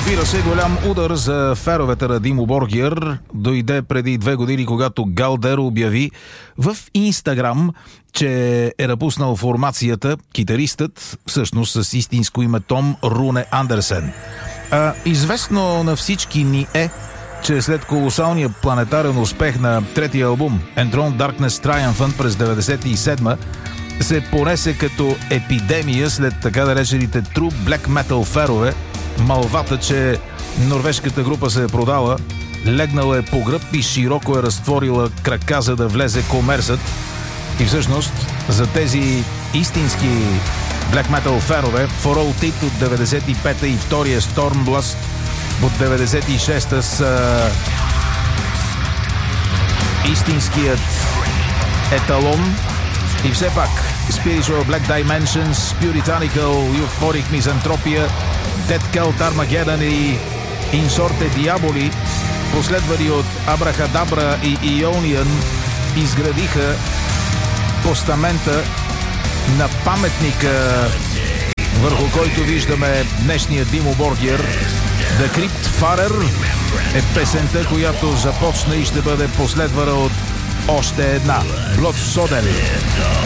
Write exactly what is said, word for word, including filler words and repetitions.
Разбира се, голям удар за феровете на Димо Боргир дойде преди две години, когато Галдер обяви в Инстаграм, че е напуснал формацията китаристът, всъщност с истинско име Том Руне Андерсен. А, известно на всички ни е, че след колосалния планетарен успех на третия албум Enthroned Darkness Triumphant през деветдесет и седма се понесе като епидемия след така наречените True Black Metal ферове малвата, че норвежката група се е продала, легнала е по гръб и широко е разтворила крака, за да влезе комерсът. И всъщност за тези истински Black Metal ферове For All Tit от деветдесет и пета и втория Stormblast от деветдесет и шеста са истинският еталон. И все пак Spiritual Black Dimensions, Puritanical, Euphoric Misanthropia, Dead Cult Armageddon и Insorte Diaboli, последвани от Abracadabra и Ionian, изградиха постамента на паметника, върху който виждаме днешния Димо Боргир. The Crypt Farer е песента, която започна и ще бъде последвана от още една. Blood Sodel.